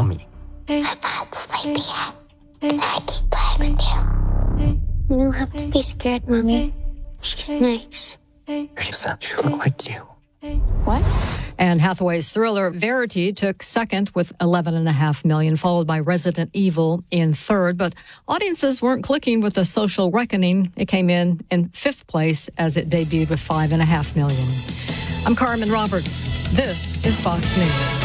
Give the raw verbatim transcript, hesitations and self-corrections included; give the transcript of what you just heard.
Mommy. I'm not sleepy yet. I keep playing with you. You don't have to be scared, Mommy. She's nice. She look like you. What? Anne Hathaway's thriller Verity took second with eleven point five million, followed by Resident Evil in third. But audiences weren't clicking with The Social Reckoning. It came in in fifth place as it debuted with five point five million. I'm Carmen Roberts. This is Fox News.